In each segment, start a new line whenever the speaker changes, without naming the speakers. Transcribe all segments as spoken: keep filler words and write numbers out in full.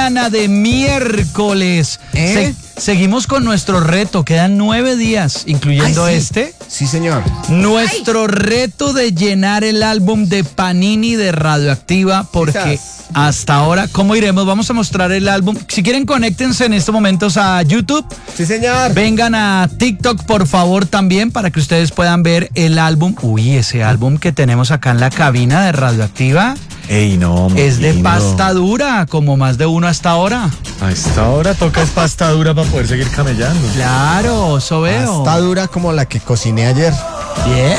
mañana de miércoles.
¿Eh?
Se- seguimos con nuestro reto. Quedan nueve días, incluyendo
Ay, sí.
este.
Sí, señor.
Nuestro reto de llenar el álbum de Panini de Radioactiva, porque
Quizás.
hasta ahora, ¿cómo iremos? Vamos a mostrar el álbum. Si quieren, conéctense en estos momentos a YouTube.
Sí, señor.
Vengan a TikTok, por favor, también, para que ustedes puedan ver el álbum. Uy, ese álbum que tenemos acá en la cabina de Radioactiva
Ey, no,
es de
Moquino.
pasta dura, como más de uno hasta ahora.
A esta hora toca es pasta dura para poder seguir camellando.
Claro, eso veo.
Está dura como la que cociné ayer.
Bien.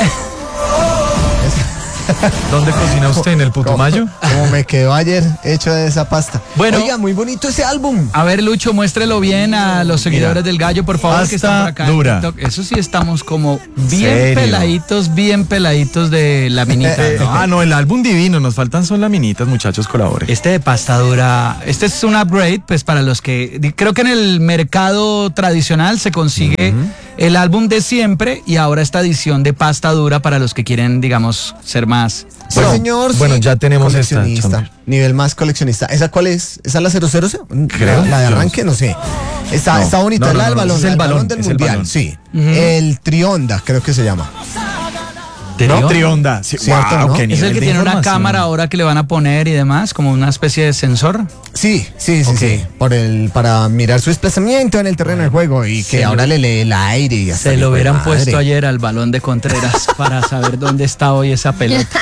¿Dónde cocina usted? ¿En el Putumayo?
Como me quedó ayer hecho de esa pasta.
Bueno.
Oiga, muy bonito ese álbum.
A ver, Lucho, muéstrelo bien a los seguidores del Gallo, por favor,
Pasta
que están por acá en
dura.
TikTok. Eso sí, estamos como bien
¿Serio?
peladitos, bien peladitos de la minita, ¿no?
Ah, no, el álbum divino. Nos faltan son laminitas, muchachos, colaboren.
Este de pasta dura, este es un upgrade, pues para los que, di- creo que en el mercado tradicional se consigue el álbum de siempre y ahora esta edición de pasta dura para los que quieren, digamos, ser más.
Sí,
Bueno,
señor. sí.
bueno, ya tenemos esta,
Coleccionista.
Chamber.
Nivel más coleccionista. ¿Esa cuál es? ¿Esa es la cero cero?
Creo.
La, la de
Yo
arranque, no sé. Está,
No,
está bonita.
no,
es la
no,
del
no,
balón.
ese es el
la del
balón,
del
es el
mundial.
balón.
Sí.
Ujú.
El Trionda, creo que se llama.
¿Trionda?
No, Trionda. Sí,
Cierto,
wow,
¿no?
qué
Es el
nivel
que
de
tiene una
información.
cámara ahora que le van a poner y demás, como una especie de sensor.
Sí, sí, sí,
Ok.
sí. Por el, para mirar su desplazamiento en el terreno del juego y que
Se
ahora
lo-
le lee el aire y hasta
Se
el
lo
hijo de
hubieran
madre.
puesto ayer al balón de Contreras para saber dónde está hoy esa pelota.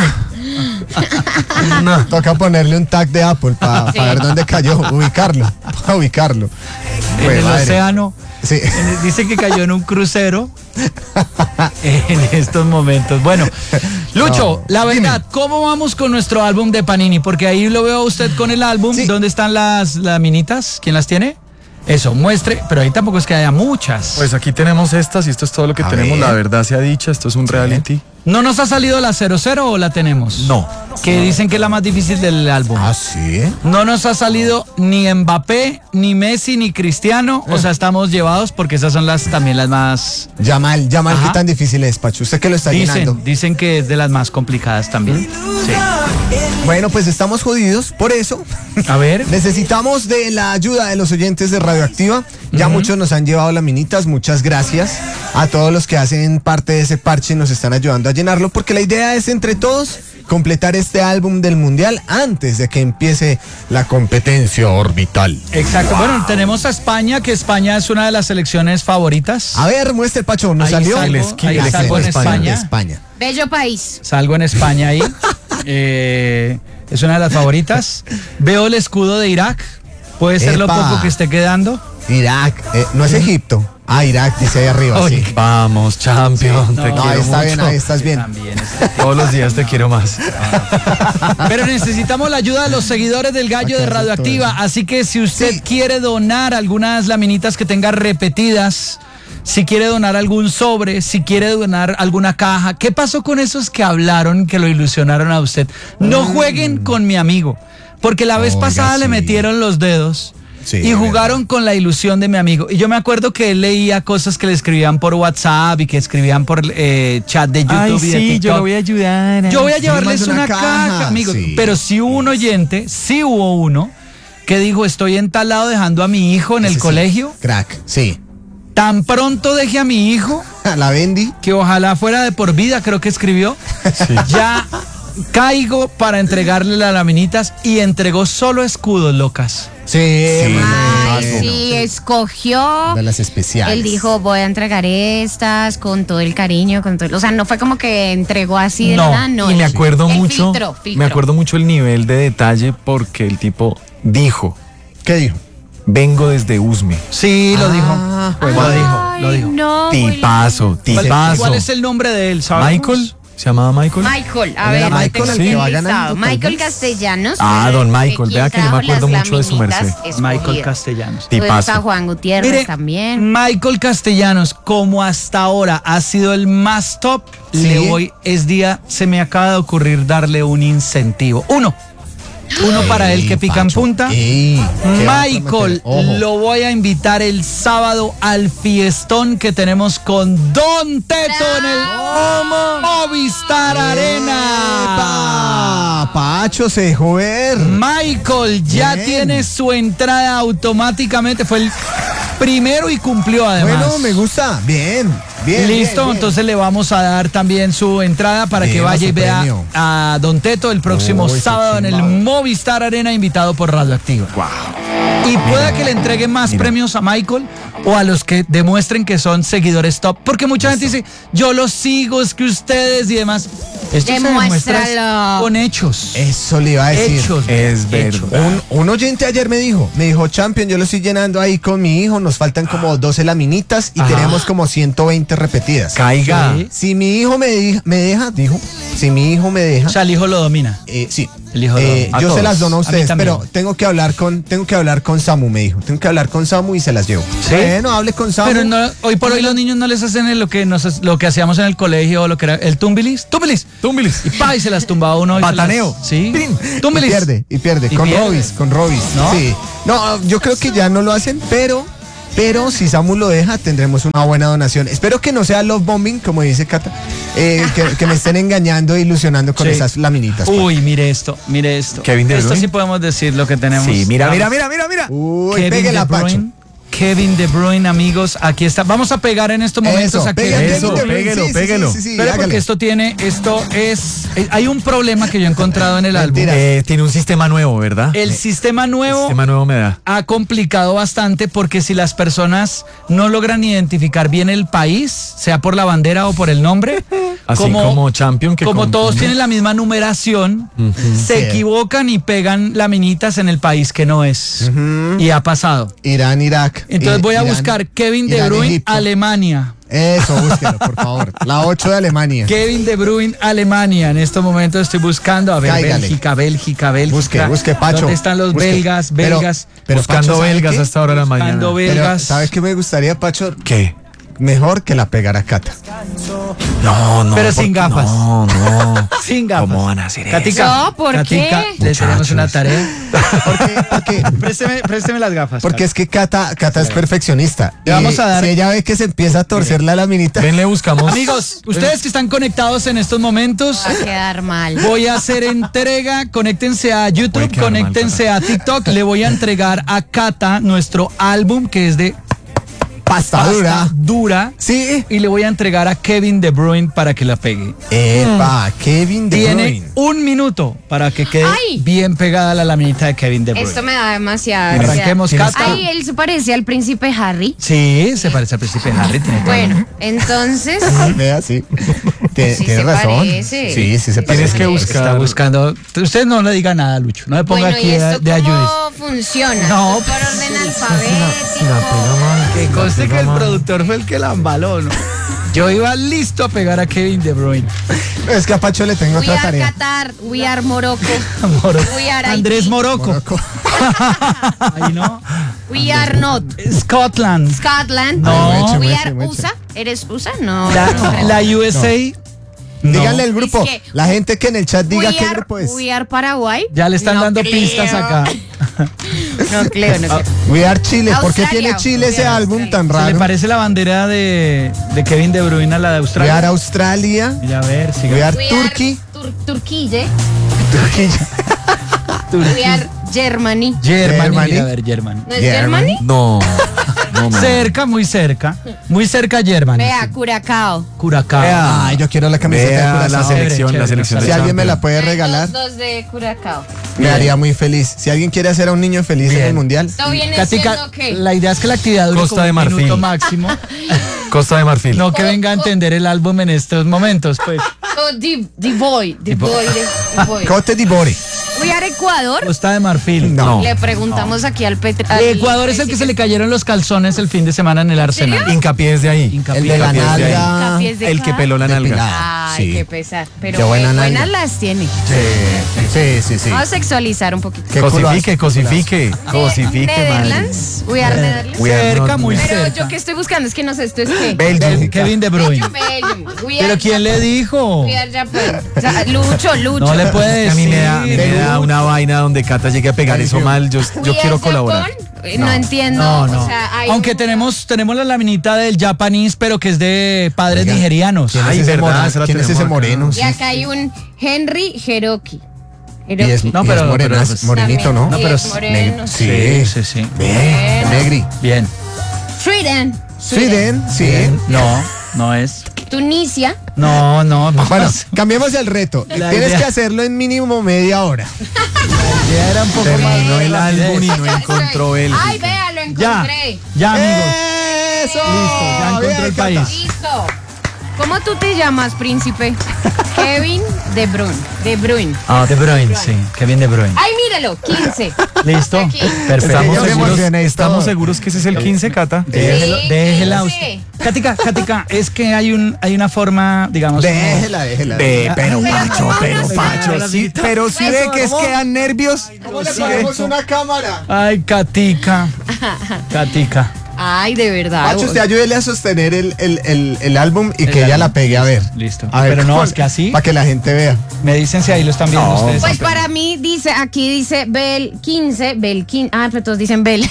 No, toca ponerle un tag de Apple para ver dónde cayó, ubicarlo, para ubicarlo.
En
Jue
el
madre.
océano.
Sí.
En el- Dice que cayó en un crucero en estos momentos. Bueno, Lucho,
No,
la verdad, ¿cómo vamos con nuestro álbum de Panini? Porque ahí lo veo a usted con el álbum.
Sí.
¿Dónde están las laminitas? ¿Quién las tiene? Eso, muestre, pero ahí tampoco es que haya muchas.
Pues aquí tenemos estas y esto es todo lo que
A
tenemos.
ver.
La verdad sea dicha, esto es un reality.
¿No nos ha salido la cero cero o la tenemos?
No.
Que dicen que es la más difícil del álbum.
Ah, sí.
No nos ha salido ni Mbappé, ni Messi, ni Cristiano. O sea, estamos llevados porque esas son las también las más...
Yamal, Yamal,
Ajá.
¿qué tan difícil es, Pacho? Usted que lo está llenando.
Dicen, dicen que es de las más complicadas también. Sí.
Bueno, pues estamos jodidos, por eso
A ver.
necesitamos de la ayuda de los oyentes de Radioactiva. Ya muchos nos han llevado laminitas, muchas gracias a todos los que hacen parte de ese parche y nos están ayudando a llenarlo, porque la idea es entre todos completar este álbum del Mundial antes de que empiece la competencia orbital.
Exacto. Bueno, tenemos a España, que España es una de las selecciones favoritas.
A ver, muestre el Pacho, ¿nos
Ahí
salió?
salgo,
El esqui-
ahí
el
salgo en
esqui-
España.
de España.
Bello país.
Salgo en España ahí. Eh, es una de las favoritas. Veo el escudo de Irak. Puede ser lo
Epa.
poco que esté quedando.
Irak, eh, no es Egipto. Ah, Irak, dice ahí arriba, sí.
Vamos, champion,
No,
te
no,
No,
quiero
ahí está
mucho.
bien, ahí estás bien.
También está.
Todos los días te quiero más.
Pero necesitamos la ayuda de los seguidores del Gallo de
Acá hace
Radioactiva.
todo.
Así que si usted
Sí.
quiere donar algunas laminitas que tenga repetidas, si quiere donar algún sobre, si quiere donar alguna caja, ¿qué pasó con esos que hablaron, que lo ilusionaron a usted? No jueguen con mi amigo, porque la vez
Oiga,
pasada le
sí.
metieron los dedos.
Sí,
y
es
jugaron con la ilusión de mi amigo. Y yo me acuerdo que él leía cosas que le escribían por WhatsApp y que escribían por eh, chat de YouTube
Ay,
y de
sí,
TikTok.
yo lo voy a ayudar.
Yo voy a
Yo
llevarles
le mando
una,
una
caja,
caja,
amigos.
sí.
Pero sí hubo un oyente, sí hubo uno, que dijo, estoy en tal lado dejando a mi hijo en el
Ese sí.
colegio.
Crack, sí.
Tan pronto deje a mi hijo,
La Bendy.
que ojalá fuera de por vida, creo que escribió. Ya caigo para entregarle las laminitas y entregó solo escudos, locas.
Sí,
Ay,
bueno.
sí, escogió.
De las especiales.
Él dijo, voy a entregar estas con todo el cariño, con todo. O sea, no fue como que entregó así de
No,
nada, no.
y me
él-
acuerdo
él
mucho,
filtró, filtró.
me acuerdo mucho el nivel de detalle porque el tipo dijo,
¿Qué dijo?
vengo desde Usme.
Sí, lo
Ah,
dijo.
pues
lo
Ay,
dijo, lo dijo.
No,
Tipazo,
¿Cuál,
tipazo.
cuál es el nombre de él? ¿sabemos?
Michael, ¿se llamaba Michael?
Michael, a
Era
ver,
Michael
tengo
el
aquí
que va
listado.
ganando, tal
Michael
vez.
Castellanos.
Ah,
fue
don
el-
Michael,
quien
vea que yo me
trajo
acuerdo
las
mucho de su
laminitas
merced.
Michael
escogidas.
Castellanos.
Pues
Tipazo.
está Juan Gutiérrez
Mire,
también.
Michael Castellanos, como hasta ahora ha sido el más top,
Sí.
le voy, es día, se me acaba de ocurrir darle un incentivo. Uno, Uno para él que pica en
Pacho.
punta.
Ey, ¿qué va a
Michael,
prometer? Ojo.
lo voy a invitar el sábado al fiestón que tenemos con Don Teto en el Movistar Arena.
¡Epa! Pacho se dejó ver.
Michael ya
Bien.
tiene su entrada automáticamente. Fue el primero y cumplió además.
Bueno, me gusta. Bien, bien.
Listo,
bien, bien.
entonces le vamos a dar también su entrada para que
Bien,
vaya
a
y
su
vea
premio.
a Don Teto el próximo
Uy, qué
sábado en el
chimba.
Movistar Arena, invitado por Radioactiva. Y pueda que le entreguen más premios a Michael o a los que demuestren que son seguidores top. Porque mucha gente dice, yo los sigo, es que ustedes y demás. Esto se demuestra es
Demuéstralo.
con hechos.
Eso le iba a decir.
Hechos.
Es
hechos.
verdad.
Un, un oyente ayer me dijo, me dijo, Champion, yo lo estoy llenando ahí con mi hijo, nos faltan como doce laminitas y
Ajá.
tenemos como ciento veinte repetidas.
Caiga.
Sí.
Si mi hijo me, di- me deja, dijo, si mi hijo me deja,
O sea, el hijo lo domina.
eh, sí,
El hijo
eh,
lo-
a
yo se
todos.
las dono a
A mí
ustedes,
también.
pero tengo que hablar con, tengo que hablar con Samu, me dijo, tengo que hablar con Samu y se las llevo.
¿Sí?
Bueno, hable con Samu.
Pero no, hoy por hoy los niños no les hacen lo que nos, lo que hacíamos en el colegio, lo que era el tumbilis, tumbilis,
Tumbilis.
y pa, y se las tumbaba uno. y se
Pataneo.
las- sí.
Pin.
Y
Tumbilis.
pierde, y pierde,
Y
con
pierde.
Robis, con Robis.
¿No?
Sí. No, yo creo que ya no lo hacen, pero, pero si Samu lo deja, tendremos una buena donación. Espero que no sea love bombing, como dice Cata, eh, que, que me estén engañando e ilusionando con
Sí.
esas laminitas.
Uy, mire esto, mire esto.
Kevin De
Esto
Bruyne.
sí podemos decir lo que tenemos.
Sí, mira,
Vamos.
mira, mira, mira, mira.
Uy,
Kevin
pégala,
De
Pacho.
Bruyne. Kevin De Bruyne, amigos, aquí está. Vamos a pegar en estos momentos
Eso,
a
pega,
Kevin.
Eso,
Kevin De Bruyne,
péguelo,
sí, sí,
péguelo.
sí, sí, sí,
Pero porque
hágale.
esto tiene, esto es, eh, hay un problema que yo he encontrado en el álbum.
Mentira.
Eh, tiene un sistema nuevo, ¿verdad?
El sistema nuevo
sistema nuevo me da.
ha complicado bastante porque si las personas no logran identificar bien el país, sea por la bandera o por el nombre,
Así como Champion que
como
con-
todos tienen la misma numeración, se
Sí.
equivocan y pegan laminitas en el país que no es. Y ha pasado.
Irán, Irak.
Entonces
I-
voy a
Irán,
buscar Kevin De
Irán,
Bruyne,
Egipto.
Alemania.
Eso, búsquelo, por favor. La ocho de Alemania.
Kevin De Bruyne, Alemania. En estos momentos estoy buscando. A ver,
Cáigale.
Bélgica, Bélgica, Bélgica.
Busque, busque, Pacho.
¿Dónde están los
Busque.
belgas,
Pero-
belgas?
pero
Buscando
Pacho, ¿sabe
belgas
qué?
hasta ahora de la mañana.
Buscando
Pero,
belgas.
¿sabes qué me gustaría, Pacho?
¿Qué?
Mejor que la pegara Cata.
No, no.
Pero sin
porque-
gafas.
No, no.
Sin gafas.
¿Cómo van a hacer eso?
Katica,
No, ¿por
Katica,
qué?
le tenemos una tarea.
Porque, porque,
Présteme, présteme las gafas.
porque es que Cata, Cata es perfeccionista.
Le vamos
Y
a dar-
Si ella ve que se empieza a torcer la laminita.
Ven, le buscamos.
Amigos, ustedes que están conectados en estos momentos,
Va a quedar mal.
voy a hacer entrega. Conéctense a
Puede
YouTube,
quedar mal,
conéctense a TikTok. Le voy a entregar a Cata nuestro álbum que es de
Pasta
pasta
dura.
dura.
Sí.
Y le voy a entregar a Kevin De Bruyne para que la pegue.
Epa, Kevin De
Tiene
Bruyne.
un minuto para que quede
¡Ay!
bien pegada la laminita de Kevin De Bruyne.
Esto me da demasiada.
Arranquemos,
ansiedad.
Cata.
Ay, él se parece al príncipe Harry.
Sí, se parece al príncipe Harry. Tiene todo.
Bueno, entonces.
Vea, sí. Tie-
Sí
Tiene
se
razón.
parece.
Sí, sí se
Tienes
parece.
que
Está
buscar.
buscando. Usted no le diga nada, Lucho. No le ponga
Bueno,
aquí
¿y
de,
esto
de ayudes.
cómo funciona?
No,
Por
pues,
orden
Si
alfabético.
la pega mal.
Que
si la
conste
pega
que el
mal.
productor fue el que la embaló, ¿no? Yo iba listo a pegar a Kevin De Bruyne.
Es que a Pacho le tengo
We
otra
are
tarea.
Qatar, we are Morocco,
Moro-
we are Haití,
Andrés Morocco.
Morocco.
Ahí no.
we are not
Scotland.
Scotland,
No.
Mueche,
we
mueche,
are
mueche.
U S A. ¿Eres U S A? No.
La,
no.
la U S A. no.
Díganle el grupo.
Es que-
La gente que en el chat diga
we
qué
are,
grupo es.
we are Paraguay.
Ya le están
No
dando
creo.
pistas acá.
No creo, no creo.
We Are Chile. ¿Por qué
Australia.
tiene Chile ese
We are
álbum tan
Se le
raro?
parece la bandera de, de Kevin De Bruyne a la de
We
Australia.
Are Australia.
Y a ver, sigue.
We Are
We
Turkey.
are Tur- Turquille. We are Germany.
Germany.
Germany.
mira, a ver, Germany.
¿No es
Germany.
Germany?
No. No, me-
Cerca, muy cerca. Muy cerca Germany.
Vea, Curacao.
Curacao.
Ay, yo quiero la camiseta de
Vea
Curazao.
la selección,
Chévere,
la
chévere.
selección.
Si
de
alguien me la
Champions.
puede
Hay
regalar,
Dos, dos de Curacao.
me haría muy feliz. Si alguien quiere hacer a un niño feliz en
Bien.
el mundial,
Esto viene
Katica,
siendo qué?
la idea es que la actividad dure
Costa
como
de
un
Marfil.
minuto máximo.
Costa de Marfil.
No que venga a entender el álbum en estos momentos, pues.
Oh, the, the boy, the boy, the boy.
Cote d'Ivoire.
We are Ecuador.
Costa de Marfil.
No.
Le preguntamos aquí al Petro.
Ecuador es el que se le cayeron los calzones el fin de semana en el Arsenal.
Hincapié es de ahí.
Hincapié.
El de la
Hincapié es de ahí.
nalga.
Hincapié es de
El que
acá.
peló la
De
nalga.
pelada.
Ay,
Sí.
qué pesar. Pero
Qué buena
qué
nalga.
buenas las tiene.
Sí, sí, sí, sí.
Vamos a sexualizar un poquito.
¿Qué
Cosifique,
culazo?
cosifique. Cosifique, madre.
Netherlands. We are Netherlands.
We are
Cerca,
not-
muy
Pero
cerca.
yo que estoy buscando es que no sé, esto es qué.
Belgium.
Kevin De Bruyne.
Belgium, Belgium. We
Pero
are
¿quién le
Japan.
dijo?
We are Japan. O sea, Lucho, Lucho.
No le puede
Es que a mí
decir.
me da- me
Perú,
da- una, una vaina donde Cata llegue a pegar eso mal, yo, yo quiero colaborar.
Con, no, no entiendo.
No, no.
O sea, hay
Aunque
un-
tenemos, tenemos la laminita del Japanese, pero que es de padres
Oiga,
nigerianos.
¿Quién
Ay,
es ese,
verdad,
moreno?
esa la
¿Quién es ese
tenemos acá.
moreno?
Y
Sí.
acá hay un Henry Cherokee.
Y es,
No,
y
pero-
es moreno,
pero,
es
pues,
morenito, ¿no?
No, pero
es
es
moreno.
Sí,
Sí, sí, sí.
Bien, negri.
Bien.
Sweden.
Sweden, sí.
No, no es.
Tunisia.
No, no.
Bueno,
vamos.
cambiemos el reto.
La
Tienes
idea-
que hacerlo en mínimo media hora.
La idea era un poco más.
Terminó el
rapidez.
álbum y no encontró el.
Ay, vea, lo
Ya,
encontré.
ya, amigos.
¡Eso!
Listo, ya encontró
Bien,
el
Cata.
país.
Listo. ¿Cómo tú te llamas, príncipe? Kevin De Bruyne. De Bruyne.
Ah, De Bruyne, sí. Kevin De Bruyne.
Ay, míralo, quince.
Listo.
Aquí.
Perfecto.
Estamos
Yo me
seguros,
emocioné y
estamos
todo.
seguros que ese es el quince, Cata.
Déjelo,
Sí,
déjela
quince.
usted. Cática, Cática, es que hay un hay una forma, digamos.
Déjela, déjela.
Ve, pero
Pero
Pacho,
¿cómo
pero
vamos a
Pacho,
hacer?
sí, pero sí ve que es
¿Cómo?
que dan nervios.
¿Cómo le ponemos una cámara?
Ay, Cática. Cática.
Ay, de verdad.
Pacho, usted ayúdele a sostener el, el, el, el álbum y
El
que ella
álbum.
la pegue a ver.
Listo.
A ver,
Pero no,
¿cómo?
es que así.
Para que la gente vea.
Me dicen si ahí lo están viendo
No,
ustedes.
Pues para mí dice, aquí dice Bel quince, Bel quince. Ah, pero todos dicen Bel.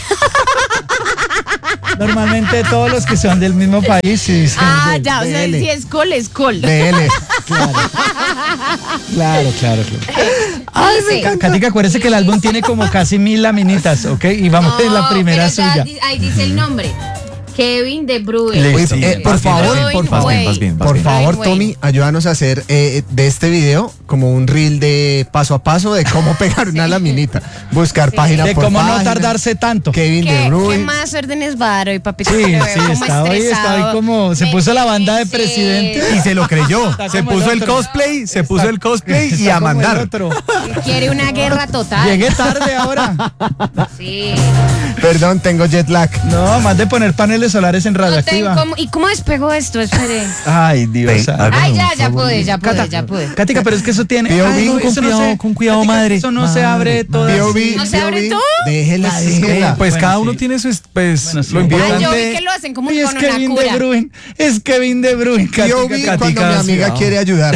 Normalmente todos los que son del mismo país sí dicen.
Ah,
del-
ya, o sea,
Bele.
si es col, es col.
D L.
Claro, claro, claro.
Dice,
Cática, acuérdese que el álbum tiene como casi mil laminitas, ¿ok? Y vamos en la
no,
primera
pero ya
suya.
di- ahí dice el nombre. Kevin De Bruyne.
Listo.
Oye,
Sí,
eh, por
vas bien,
favor,
vas bien,
por
vas
favor.
bien, vas bien, vas
Por
bien.
favor,
Ay, güey.
Tommy, ayúdanos a hacer eh, de este video como un reel de paso a paso de cómo pegar una laminita. Buscar página
De
por
cómo no
página.
tardarse tanto.
Kevin
¿Qué,
De
¿Qué
Bruyne.
más órdenes va a dar hoy, papito?
Sí,
Te veo
sí,
como
está hoy, está
estresado.
hoy como. Se
Me
puso la banda de
dice.
presidente.
Y se lo creyó.
Está
Se
como el
puso el
otro.
cosplay, se puso el cosplay y
Está
a
como el
mandar.
otro.
Quiere una guerra total.
Llegué tarde ahora.
Sí.
Perdón, tengo jet lag.
No, más de poner paneles solares en
No tengo
radioactiva.
cómo- ¿Y cómo despegó esto? Espere.
Ay, Dios.
Ven,
santo.
haga-
Ay, ya,
un
ya
favor.
pude, ya pude,
Cata,
ya pude.
Cática, pero es que eso tiene.
P O V,
Ay, no,
con
eso no
cuidado,
se-
con cuidado,
Cática,
madre.
Eso no se
Madre,
abre todo.
P O V,
¿No se
P O V,
abre todo?
Déjela,
Pues es que-
déjela.
Pues
Bueno,
cada
sí.
uno tiene su. Pues
Bueno, sí.
lo
Ay,
Ay,
importante.
yo vi que lo hacen como
Y es
con una
Kevin
cura.
De Bruyne. Es Kevin De Bruyne.
P O V
Cática,
cuando mi
Cática,
amiga
cuidado.
quiere ayudar.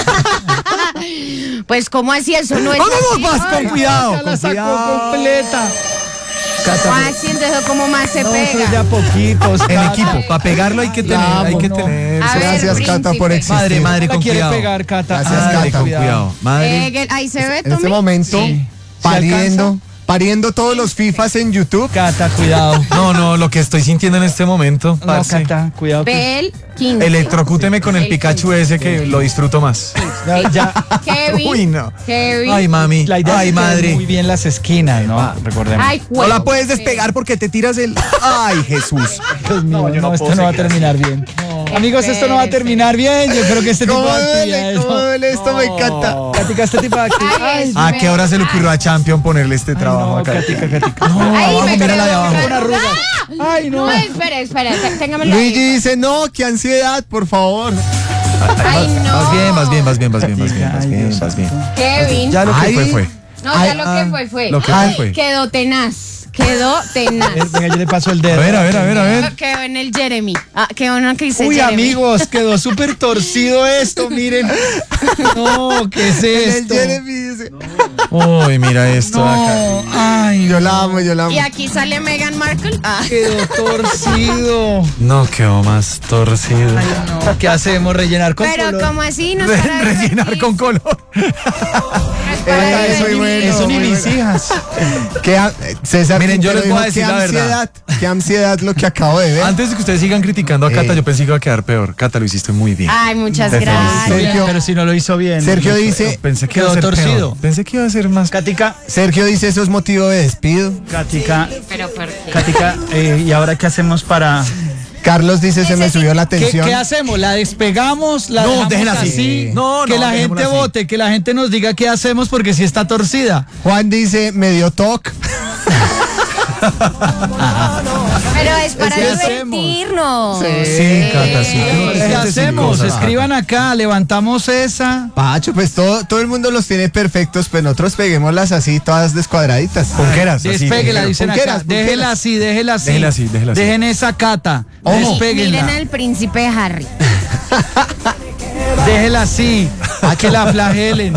Pues, ¿cómo así? Eso no es
Vamos,
así.
vas con
Ay,
cuidado.
Ya la
Con
sacó
cuidado.
completa. Cata,
¿cómo así? Entonces, ¿cómo más se
no, eso es de
pega?
a poquitos.
En
Cata.
equipo, para pegarlo hay que tener,
Vamos,
hay que
no.
tener.
A ver,
Gracias, Cata, por
príncipe.
existir.
Madre, madre,
La
con
quiere
cuidado.
pegar, Cata.
Gracias,
Ay,
Cata.
Con cuidado. Madre.
Pegue- Ahí se ve,
En este
Tommy.
momento,
Sí.
pariendo, pariendo todos los FIFAs en YouTube.
Cata, cuidado.
No, no, lo que estoy sintiendo en este momento,
No,
parce.
Cata, cuidado. que-
Bel quince.
Electrocúteme con el
El
Pikachu ese que lo disfruto más.
Ya, ya.
Kevin.
Uy, no.
Kevin.
Ay, mami.
La idea
Ay,
es que queden
madre.
muy bien las esquinas, ¿no? Recordemos.
Ay,
No la
juego.
puedes despegar porque te tiras el. Ay, Jesús.
Dios mío,
yo no
no, esto
puedo
no va a
seguir
terminar bien. Amigos, esto no va a
Espérese.
terminar bien. Yo creo que este tipo
¿Cómo
de
duele?
actividades.
¿Cómo
no.
duele esto? Me encanta.
Cática, este tipo de actividades.
Ay,
¿A qué hora se le ocurrió a Champion ponerle este trabajo
no,
acá?
Cática, Cática. No,
Ay,
abajo,
me
mira la de
quedó
abajo.
una
Una arruga.
arruga.
Ay, no.
No, espere, espere. té- Téngamelo ahí.
Luigi dice, no, qué ansiedad, por favor.
Ay, no.
Vas bien, vas bien, vas bien, vas bien, vas bien, vas
Ay,
bien,
Dios
vas bien.
Kevin.
Ya lo que
Ay.
fue, fue.
No, ya
Ay,
lo
ah,
que fue, fue.
lo que
Ay,
fue, fue.
Quedó tenaz. Quedó tenaz.
Eh, Venga, yo le paso el
A
dedo.
ver, a ver, a ver, a ver.
Quedó en el Jeremy. Ah, quedó uno que dice
Uy,
Jeremy.
amigos, quedó súper torcido esto, miren. No, ¿qué es
El
esto?
Jeremy dice,
Uy, mira esto acá.
No, ay,
yo la amo, yo la amo.
Y aquí sale Meghan Markle. Ah.
quedó torcido.
No, quedó más torcido.
Ay, no, ¿qué hacemos? ¿Rellenar con
Pero
color?
como así no es
Re-
para
rellenar con color.
No es para
Esta es muy
divertir.
bueno.
Eso ni
muy
mis
bueno.
hijas.
Qué a- César
Miren, yo
Quintero
les voy a
dijo,
decir
qué
la verdad.
ansiedad, qué ansiedad lo que acabo de ver.
Antes de que ustedes sigan criticando a Cata,
Eh.
yo pensé que iba a quedar peor. Cata, lo hiciste muy bien.
Ay, muchas
Te
gracias.
Sergio-
Pero si no lo hizo bien.
Sergio
No,
dice,
Pensé que
Quedó
iba a ser
torcido.
peor. Pensé que iba a ser más.
Cática,
Sergio dice, eso es motivo de despido.
Cática,
Pero ¿por qué?
Cática, eh, ¿y ahora qué hacemos para...?
Carlos dice, se me subió la
¿Qué,
tensión.
qué hacemos? ¿La despegamos? ¿La
No,
dejamos
déjela así.
así?
No,
que
no,
la
dejémosla
gente
así.
vote, que la gente nos diga qué hacemos porque si está torcida.
Juan dice, me dio toc.
Pero es para
¿Qué hacemos?
divertirnos.
Sí, Cata, sí.
¿Qué
Déjate sin
hacemos?
cosas,
Escriban acá, levantamos esa.
Pacho, pues todo, todo el mundo los tiene perfectos, pero nosotros peguémoslas así, todas descuadraditas.
Ponqueras, así.
Despéguela, dicen acá.
Ponqueras, ponqueras.
Déjela así, déjela así.
Déjela así, déjela así.
Dejen esa Cata.
Ojo.
Despéguenla.
Miren al príncipe Harry.
Déjela así. A que la flagelen.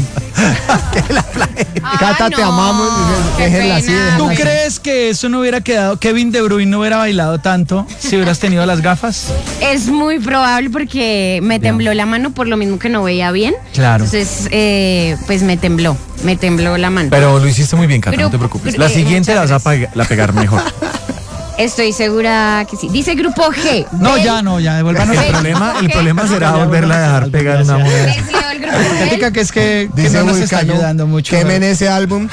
Cata, te
no,
amamos.
qué
Déjenla así,
pena.
déjenla
¿Tú
así.
crees que eso no hubiera quedado, Kevin De Bruyne no hubiera bailado tanto si hubieras tenido las gafas?
Es muy probable porque me tembló la mano por lo mismo que no veía bien.
Claro.
Entonces, eh, pues me tembló, me tembló la mano.
Pero lo hiciste muy bien, Cata,
Pero-
no te preocupes.
pero,
La
eh,
siguiente la
muchas
vas a pega- la pegar mejor.
Estoy segura que sí. Dice Grupo G.
No,
Bel-
ya no, ya devuélvanos.
El problema, el
¿Qué?
problema será
Ya,
volverla a
ya,
dejar
ya,
pegar
ya,
una
ya.
moneda.
Venció el Grupo G.
Katica, que es que, que
Dice
no nos está
Vulcano,
ayudando mucho.
quemen ese álbum.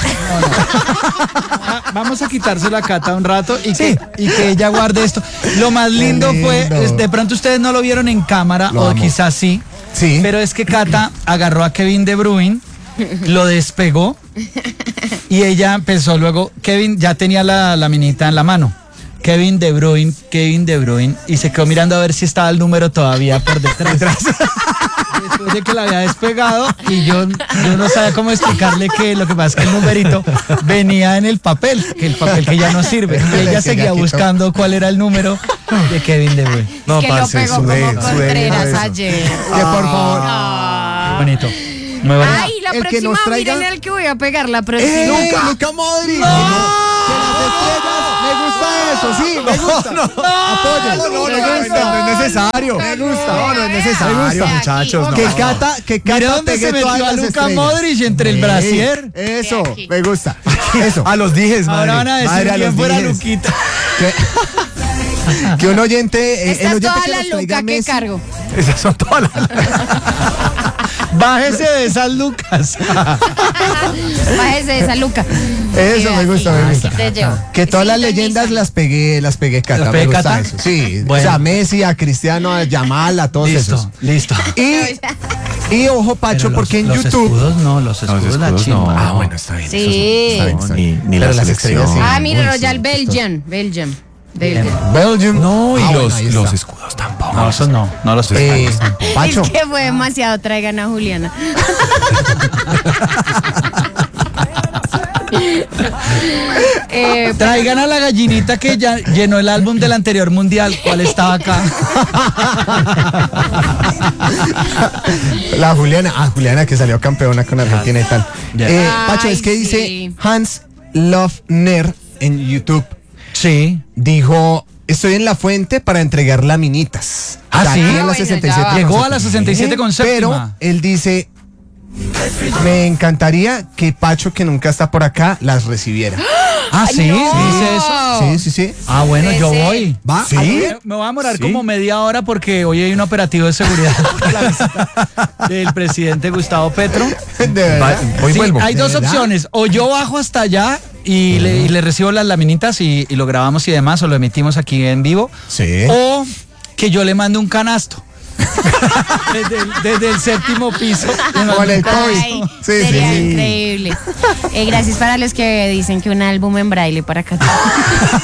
Ah, Vamos a quitárselo a Cata un rato y, que, y que ella guarde esto. Lo más lindo,
lindo.
fue, es- de pronto ustedes no lo vieron en cámara,
Lo
o
amo.
quizás sí,
Sí.
pero es que Cata agarró a Kevin De Bruyne, lo despegó y ella empezó luego, Kevin ya tenía la, la minita en la mano. Kevin De Bruyne, Kevin De Bruyne, y se quedó mirando a ver si estaba el número todavía por detrás. Después de que la había despegado y yo, yo no sabía cómo explicarle que lo que pasa es que el numerito venía en el papel, que el papel que ya no sirve. Y ella seguía buscando cuál era el número de Kevin De Bruyne.
No,
que lo
parce,
pegó
sube,
como
sube
Contreras
eso.
ayer.
Que por favor.
Ah.
Bonito. Muy bonito.
Ay, la
El que
próxima,
nos traiga-
miren el que voy a pegar la próxima.
¡Eh! ¡Luca! ¡Luca Modric! ¡Que las estrellas! ¡Me gusta eso! ¡Sí! ¡Me gusta!
No,
¡Apoyo!
no, no,
me
no,
gusta.
no es necesario.
Me gusta.
No, no es
Me
necesario,
gusta.
muchachos. No.
Que Cata, que Cata
Mira dónde
pegue
se
todas
metió a
las
Luka
estrellas.
Modric entre el
Ey,
brasier.
Eso,
Aquí.
me gusta. Eso.
A los dijes, madre.
Ahora van a decir
Madre, a
quién
los
fuera
dijes.
Luquita.
Que, que un oyente, eh,
Esta
el
es
oyente
toda
que
la
nos traiga
luca que
Messi.
cargo.
Esas son todas las...
Bájese de esas lucas.
Bájese de esa luca.
Eso
Sí,
me gusta,
aquí,
me gusta.
aquí te llevo.
Que todas las
Sintoniza.
leyendas las pegué, las pegué Cata.
¿Las
Me
pegué,
gusta
Cata?
eso. Sí,
Bueno.
o sea, a Messi, a Cristiano, a Yamal, a todos
Listo,
esos.
listo.
Y, y ojo, Pacho,
Pero los-
porque en
los
YouTube.
escudos no, los escudos,
Los
la
escudos no.
chimba.
Ah, bueno, está bien.
Sí.
Eso está bien. Ni, ni
Pero
la
las
selección.
estrellas, sí.
Ah, mira,
Uy,
Royal
sí,
Belgium. Belgium. Belgium.
Belgium.
No, y
Ah, bueno,
los,
ahí
los
está.
escudos tampoco.
No, esos no, no los
Eh,
escudos.
Pacho.
Es que fue demasiado. Traigan a Juliana. eh,
Traigan a la gallinita que ya llenó el álbum del anterior mundial. ¿Cuál estaba acá?
La Juliana, ah, Juliana que salió campeona con Argentina y tal.
Ya.
Eh,
Ay,
Pacho, es que
sí.
dice Hans Lofner en YouTube,
Sí.
dijo, estoy en la fuente para entregar laminitas.
Ah,
Está
¿sí?
aquí en
Ah,
la
bueno,
sesenta y
ya
siete
va.
Llegó
con
a la
séptima.
sesenta y siete con
Pero
séptima.
él dice, me encantaría que Pacho, que nunca está por acá, las recibiera.
Ah, sí,
no.
dice eso.
Sí, sí, sí.
Ah, bueno, yo
Ese.
voy.
¿Va?
¿Sí?
¿Sí?
Me voy a demorar
¿Sí?
como media hora porque hoy hay un operativo de seguridad por la visita del presidente Gustavo Petro.
De verdad.
Va- Hoy
Sí,
vuelvo.
hay
¿De
dos
verdad?
opciones. O yo bajo hasta allá y, le, y le recibo las laminitas y, y lo grabamos y demás, o lo emitimos aquí en vivo.
Sí.
O que yo le mande un canasto. desde, el, desde el séptimo piso. Le mando
Con el
un canasto.
Ay,
Sí,
sería
sí.
increíble. Eh, gracias para los que dicen que un álbum en braille para acá.